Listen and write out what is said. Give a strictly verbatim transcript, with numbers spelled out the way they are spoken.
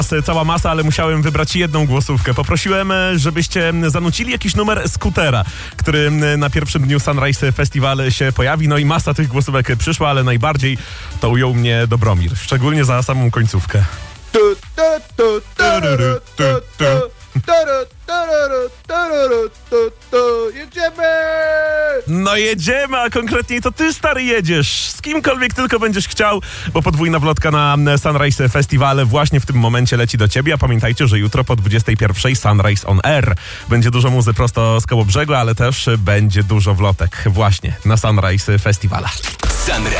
cała masa, ale musiałem wybrać jedną głosówkę. Poprosiłem, żebyście zanucili jakiś numer Skutera, który na pierwszym dniu Sunrise Festival się pojawi. No i masa tych głosówek przyszła, ale najbardziej to ujął mnie Dobromir. Szczególnie za samą końcówkę. Tu, tu, tu, tarara, tu, tu, tarara, tarara, tarara, tu, tu. Jedziemy! No jedziemy, a konkretniej to ty, stary, jedziesz. Z kimkolwiek tylko będziesz chciał, bo podwójna wlotka na Sunrise Festival właśnie w tym momencie leci do ciebie. A pamiętajcie, że jutro po dwudziestej pierwszej Sunrise on Air. Będzie dużo muzy prosto z Kołobrzegu, ale też będzie dużo wlotek właśnie na Sunrise Festivala. Sunrise.